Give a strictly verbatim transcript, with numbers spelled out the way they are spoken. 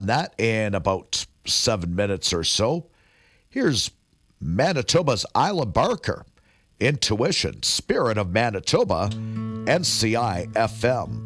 That in about seven minutes or so. Here's Manitoba's Isla Barker, Intuition, Spirit of Manitoba, N C I F M.